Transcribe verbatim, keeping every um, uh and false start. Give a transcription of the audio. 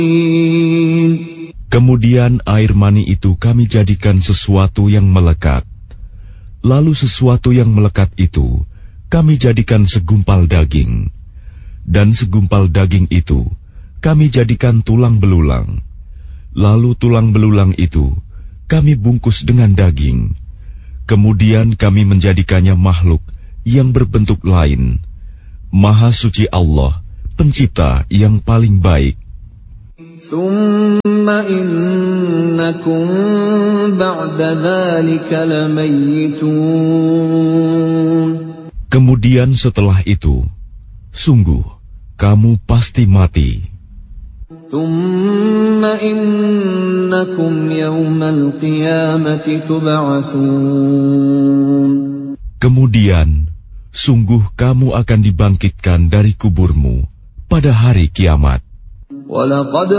Kemudian air mani itu kami jadikan sesuatu yang melekat. Lalu sesuatu yang melekat itu kami jadikan segumpal daging. Dan segumpal daging itu kami jadikan tulang belulang. Lalu tulang belulang itu kami bungkus dengan daging. Kemudian kami menjadikannya makhluk yang berbentuk lain. Maha suci Allah, pencipta yang paling baik. Tsumma innakum ba'da dzalika lamayitun. Kemudian setelah itu, sungguh kamu pasti mati. Tsumma innakum yawmal qiyamati tub'atsun. Kemudian, sungguh kamu akan dibangkitkan dari kuburmu pada hari kiamat. وَلَقَدْ